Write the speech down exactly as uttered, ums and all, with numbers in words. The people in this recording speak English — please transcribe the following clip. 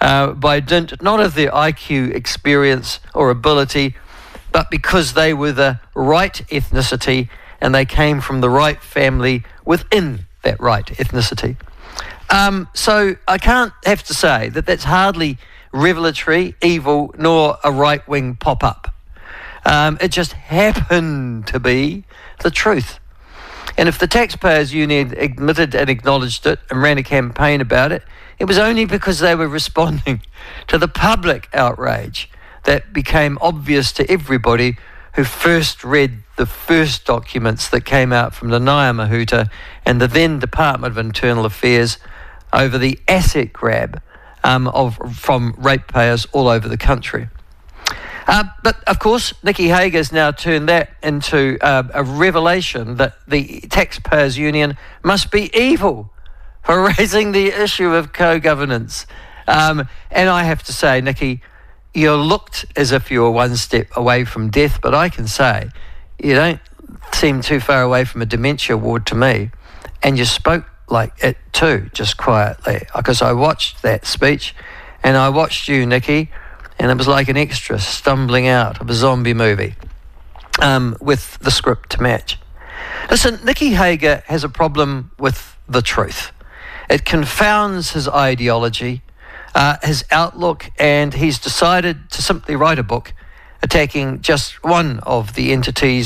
uh, by dint not of their I Q, experience or ability, but because they were the right ethnicity and they came from the right family within that right ethnicity. Um, so I can't have to say that that's hardly revelatory, evil, nor a right-wing pop-up. Um, it just happened to be the truth. And if the Taxpayers Union admitted and acknowledged it and ran a campaign about it, it was only because they were responding to the public outrage that became obvious to everybody who first read the first documents that came out from the Nayamahuta and the then Department of Internal Affairs over the asset grab um, of from ratepayers all over the country. Uh, but, of course, Nicky Hager's now turned that into uh, a revelation that the Taxpayers Union must be evil for raising the issue of co-governance. Um, and I have to say, Nicky, you looked as if you were one step away from death, but I can say you don't seem too far away from a dementia ward to me. And you spoke like it too, just quietly. Because I watched that speech and I watched you, Nicky, and it was like an extra stumbling out of a zombie movie um, with the script to match. Listen, Nicky Hager has a problem with the truth. It confounds his ideology, uh, his outlook, and he's decided to simply write a book attacking just one of the entities